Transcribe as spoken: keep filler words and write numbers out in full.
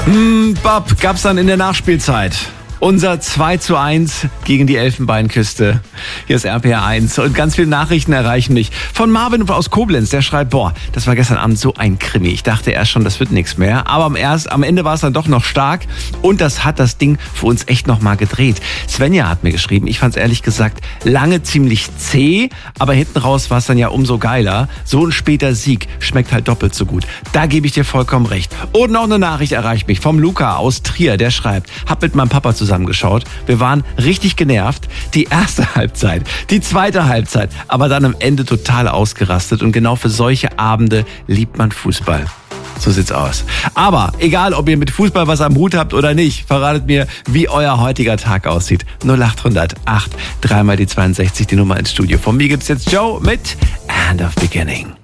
Hm, Bob, gab's dann in der Nachspielzeit. Unser zwei zu eins gegen die Elfenbeinküste. Hier ist R P R eins und ganz viele Nachrichten erreichen mich. Von Marvin aus Koblenz, der schreibt, boah, das war gestern Abend so ein Krimi. Ich dachte erst schon, das wird nichts mehr. Aber am, erst, am Ende war es dann doch noch stark und das hat das Ding für uns echt nochmal gedreht. Svenja hat mir geschrieben, ich fand es ehrlich gesagt lange ziemlich zäh, aber hinten raus war es dann ja umso geiler. So ein später Sieg schmeckt halt doppelt so gut. Da gebe ich dir vollkommen recht. Und noch eine Nachricht erreicht mich vom Luca aus Trier, der schreibt, hab mit meinem Papa zusammen geschaut. Wir waren richtig genervt. Die erste Halbzeit, die zweite Halbzeit, aber dann am Ende total ausgerastet. Und genau für solche Abende liebt man Fußball. So sieht's aus. Aber egal, ob ihr mit Fußball was am Hut habt oder nicht, verratet mir, wie euer heutiger Tag aussieht. null acht hundert acht, dreimal die zweiundsechzig, die Nummer ins Studio. Von mir gibt's jetzt Joe mit End of Beginning.